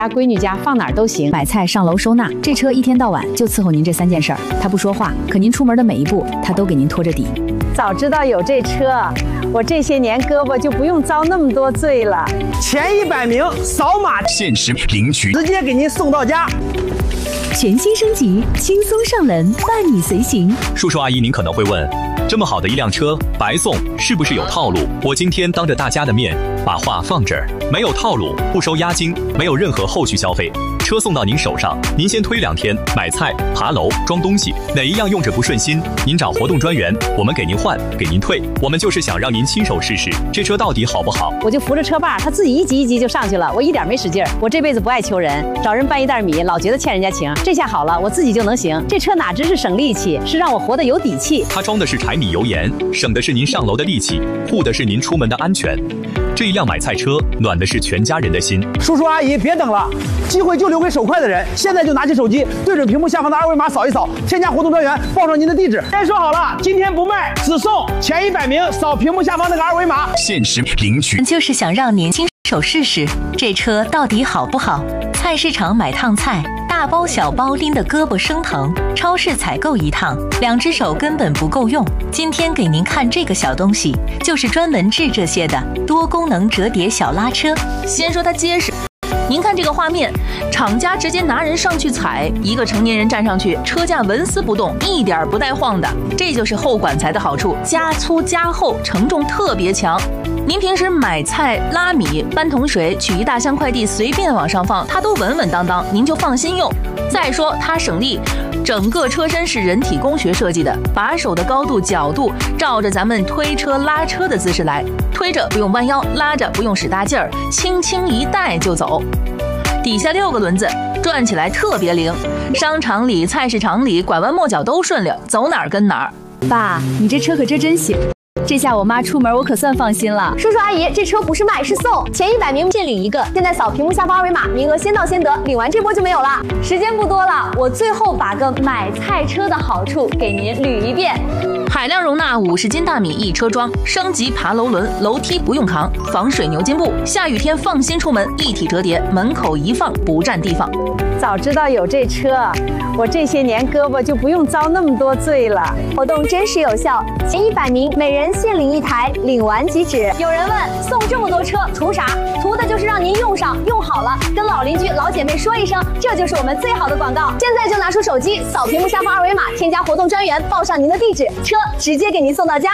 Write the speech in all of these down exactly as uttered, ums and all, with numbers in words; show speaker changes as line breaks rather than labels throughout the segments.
闺女家放哪儿都行，
买菜、上楼收纳，这车一天到晚就伺候您这三件事儿。他不说话，可您出门的每一步，他都给您拖着底。
早知道有这车，我这些年胳膊就不用遭那么多罪了。
前一百名扫码
限时领取，
直接给您送到家。
全新升级，轻松上门，伴你随行。
叔叔阿姨，您可能会问，这么好的一辆车白送，是不是有套路？我今天当着大家的面把话放这儿，没有套路，不收押金，没有任何后续消费，车送到您手上，您先推两天，买菜、爬楼、装东西，哪一样用着不顺心，您找活动专员，我们给您换，给您退。我们就是想让您亲手试试这车到底好不好。
我就扶着车把，他自己一级一级就上去了，我一点没使劲儿。我这辈子不爱求人，找人搬一袋米，老觉得欠人家情。这下好了，我自己就能行。这车哪只是省力气，是让我活得有底气。
它装的是柴米油盐，省的是您上楼的力气，护的是您出门的安全。这一辆买菜车暖的是全家人的心。
叔叔阿姨别等了，机会就留给手快的人。现在就拿起手机，对准屏幕下方的二维码扫一扫，添加活动专员，报上您的地址。先说好了，今天不卖，只送前一百名扫屏幕下方那个二维码，
限时领取。
就是想让您亲手试试这车到底好不好。菜市场买趟菜，大包小包拎得胳膊生疼；超市采购一趟，两只手根本不够用。今天给您看这个小东西，就是专门治这些的多功能折叠小拉车。
先说它结实。您看这个画面，厂家直接拿人上去踩，一个成年人站上去，车架纹丝不动，一点不带晃的。这就是后管材的好处，加粗加厚，承重特别强。您平时买菜、拉米、搬桶水、取一大箱快递，随便往上放，它都稳稳当当，您就放心用。再说它省力，整个车身是人体工学设计的，把手的高度、角度照着咱们推车、拉车的姿势来，推着不用弯腰，拉着不用使大劲儿，轻轻一带就走。底下六个轮子，转起来特别灵，商场里、菜市场里拐弯抹角都顺溜，走哪儿跟哪儿。
爸，你这车可真真行。这下我妈出门我可算放心了。
叔叔阿姨，这车不是卖是送，前一百名限领一个，现在扫屏幕下方二维码，名额先到先得，领完这波就没有了。时间不多了，我最后把个买菜车的好处给您捋一遍。
海量容纳五十斤大米一车装，升级爬楼轮，楼梯不用扛，防水牛津布，下雨天放心出门，一体折叠，门口一放不占地方。
早知道有这车，我这些年胳膊就不用遭那么多罪了。
活动真实有效，前一百名每人限领一台，领完即止。有人问，送这么多车图啥？图的就是让您用上用好了，跟老邻居老姐妹说一声，这就是我们最好的广告。现在就拿出手机，扫屏幕下方二维码，添加活动专员，报上您的地址，车直接给您送到家。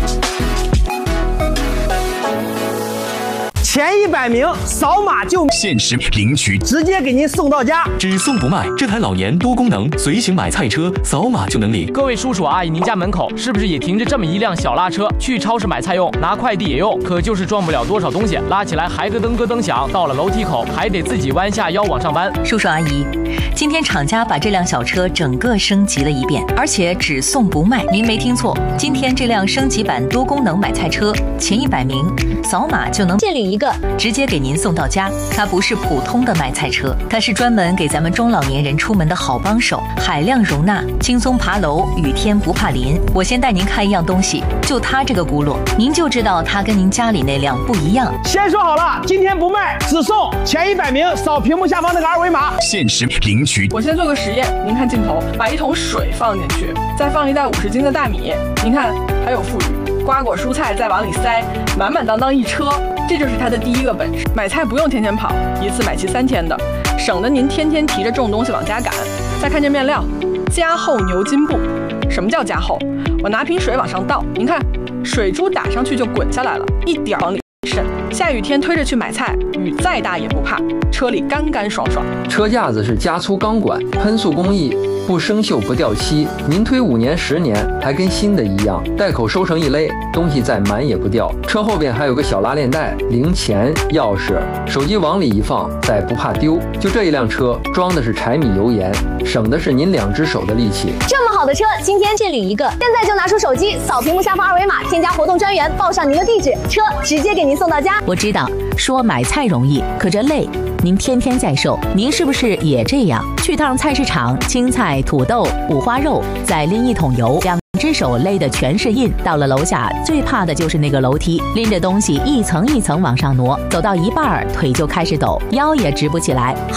前一百名扫码就
限时领取，
直接给您送到家，
只送不卖。这台老年多功能随行买菜车，扫码就能领。
各位叔叔阿姨，您家门口是不是也停着这么一辆小拉车？去超市买菜用，拿快递也用，可就是装不了多少东西，拉起来还咯噔咯噔响，到了楼梯口还得自己弯下腰往上搬。
叔叔阿姨，今天厂家把这辆小车整个升级了一遍，而且只送不卖。您没听错，今天这辆升级版多功能买菜车，前一百名扫码就能
限领一个，
直接给您送到家。它不是普通的买菜车，它是专门给咱们中老年人出门的好帮手，海量容纳，轻松爬楼，雨天不怕淋。我先带您看一样东西，就它这个轱辘，您就知道它跟您家里那辆不一样。
先说好了，今天不卖，只送前一百名扫屏幕下方那个二维码，
限时领取。
我先做个实验，您看镜头，把一桶水放进去，再放一袋五十斤的大米，您看还有富裕，瓜果蔬菜再往里塞，满满当当一车。这就是它的第一个本事，买菜不用天天跑，一次买齐三天的，省得您天天提着重东西往家赶。再看这面料，加厚牛津布。什么叫加厚？我拿瓶水往上倒，您看，水珠打上去就滚下来了，一点往里渗。下雨天推着去买菜，雨再大也不怕，车里干干爽爽。
车架子是加粗钢管，喷塑工艺，不生锈不掉漆，您推五年十年还跟新的一样，带口收成一勒，东西再满也不掉。车后边还有个小拉链带，零钱、钥匙、手机往里一放，再不怕丢。就这一辆车，装的是柴米油盐，省的是您两只手的力气。
这么好的车，今天限领一个，现在就拿出手机，扫屏幕下方二维码，添加活动专员，报上您的地址，车直接给您送到家。
我知道说买菜容易，可这累。您天天在售，您是不是也这样？去趟菜市场，青菜、土豆、五花肉，再拎一桶油，两只手勒的全是印。到了楼下，最怕的就是那个楼梯，拎着东西一层一层往上挪，走到一半腿就开始抖，腰也直不起来。